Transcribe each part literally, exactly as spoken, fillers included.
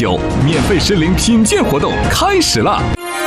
酒免费实领品鉴活动开始了。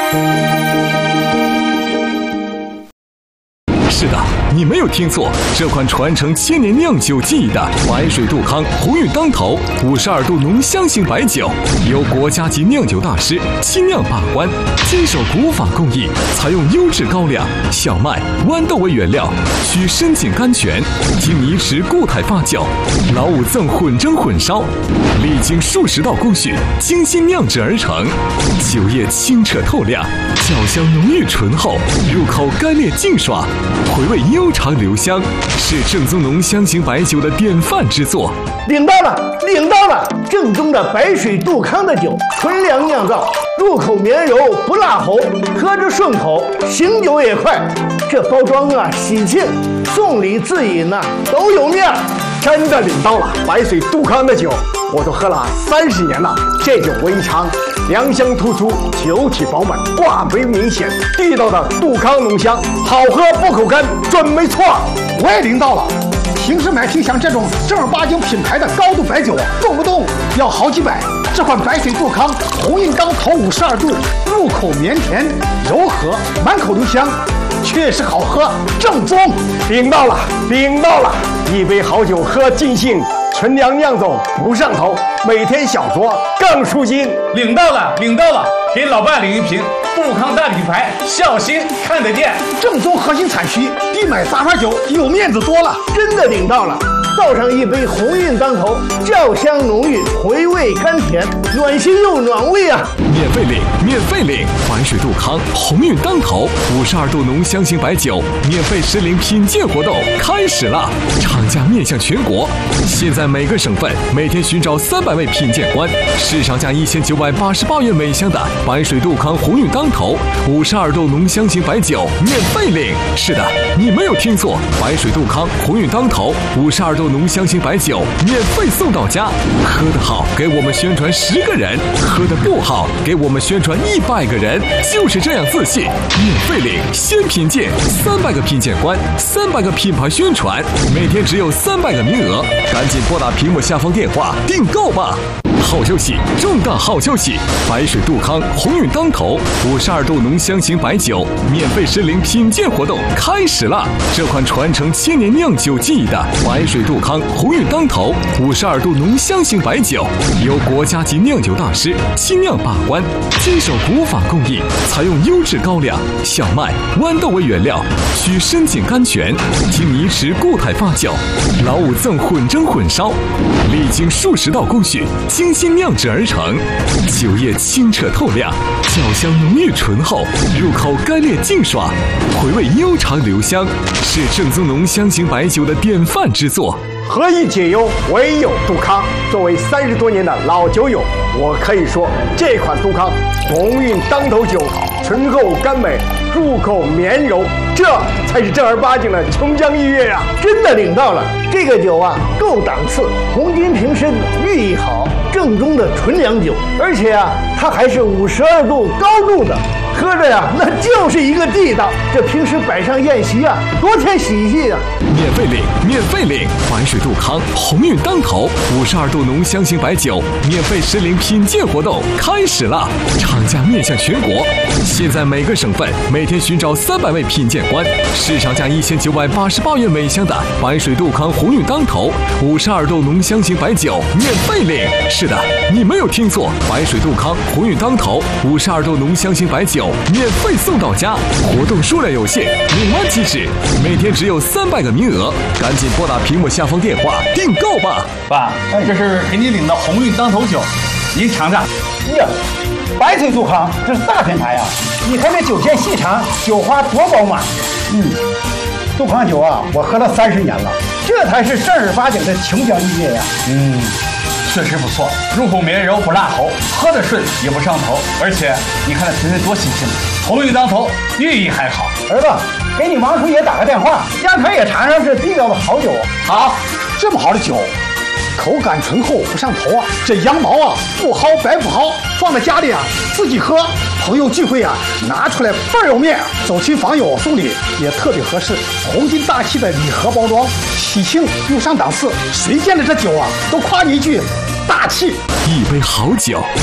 是的，你没有听错，这款传承千年酿酒技艺的白水杜康鸿运当头五十二度浓香型白酒，由国家级酿酒大师亲酿把关，坚守古法工艺，采用优质高粱、小麦、豌豆为原料，需深井甘泉，经泥池固态发酵，老五赠混蒸混烧，历经数十道工序，精心酿制而成。酒液清澈透亮，酒香浓郁醇厚，入口干裂净爽，回味悠长留香，是正宗浓香型白酒的典范之作。 领到了，领到了！正宗的白水杜康的酒，纯粮酿造，入口绵柔不辣喉，喝着顺口，醒酒也快。这包装啊，喜庆，送礼自饮呐、啊，都有面儿。 真的领到了白水杜康的酒，我都喝了三十年了。这酒我一尝，良香突出，酒体饱满，挂杯明显，地道的杜康浓香，好喝不口干，准没错。 我也领到了。平时买瓶像这种正儿八经品牌的高度白酒，动不动要好几百。这款白水杜康鸿运当头五十二度，入口绵甜柔和，满口留香，确实好喝，正宗。 领到了，领到了！一杯好酒喝尽兴，纯粮酿造不上头，每天小酌更舒心。 领到了，领到了！给老爸领一瓶杜康大品牌，小心看得见， 正宗核心产区，比买杂牌酒有面子多了。 真的领到了！倒上一杯鸿运当头，酵香浓郁，回味甘甜，暖心又暖胃啊！ 免费领，免费领！白水杜康鸿运当头五十二度浓香型白酒免费实领品鉴活动开始了，厂家面向全国，现在每个省份每天寻找三百位品鉴官，市场价一千九百八十八元每箱的白水杜康鸿运当头五十二度浓香型白酒免费领。是的，你没有听错，白水杜康鸿运当头五十二度浓香型白酒免费送到家。喝得好，给我们宣传十个人；喝得不好，给我们宣传一百个人。就是这样自信，免费领，先品鉴，三百个品鉴官，三百个品牌宣传，每天只有三百个名额，赶紧拨打屏幕下方电话订购吧。好消息，重大好消息！白水杜康鸿运当头五十二度浓香型白酒免费实领品鉴活动开始了。这款传承千年酿酒技艺的白水杜康鸿运当头五十二度浓香型白酒，由国家级酿酒大师亲酿把关，坚守古法工艺，采用优质高粱、小麦、豌豆为原料，需深井甘泉，经泥池固态发酵，老五赠混蒸混烧，历经数十道工序，精心酿制而成，酒液清澈透亮，酒香浓郁醇厚，入口干裂净爽，回味悠长留香，是正宗浓香型白酒的典范之作。 何以解忧，唯有杜康。作为三十多年的老酒友，我可以说，这款杜康鸿运当头酒，醇厚甘美，入口绵柔，这才是正儿八经的琼浆玉液呀！ 真的领到了，这个酒啊，够档次，红金瓶身，寓意好，正宗的纯粮酒，而且啊，它还是五十二度高度的。喝着呀，那就是一个地道。这平时摆上宴席啊，多添喜气啊！ 免费领，免费领！白水杜康鸿运当头五十二度浓香型白酒免费实领品鉴活动开始了，厂家面向全国，现在每个省份每天寻找三百位品鉴官，市场价一千九百八十八元每箱的白水杜康鸿运当头五十二度浓香型白酒免费领。是的，你没有听错，白水杜康鸿运当头五十二度浓香型白酒免费送到家，活动数量有限，领完即止，每天只有三百个名额，赶紧拨打屏幕下方电话订购吧。 爸，这是给你领的鸿运当头酒，您尝尝。 呀，白水杜康这是大品牌呀！你看这酒线细长，酒花多饱满。嗯，杜康酒啊，我喝了三十年了，这才是正儿八经的琼浆玉液呀。 嗯。确实不错，入口绵柔不辣喉，喝得顺也不上头，而且你看这瓶子多新鲜，鸿运当头，寓意还好。 儿子，给你王叔爷打个电话，让他也尝尝这地道的好酒。 好， 这么好的酒，口感醇厚不上头啊，这羊毛啊不薅白不薅，放在家里啊自己喝，朋友聚会啊拿出来倍儿有面，走亲访友送礼也特别合适。红金大气的礼盒包装，喜庆又上档次，谁见了这酒啊都夸你一句大气。 一杯好酒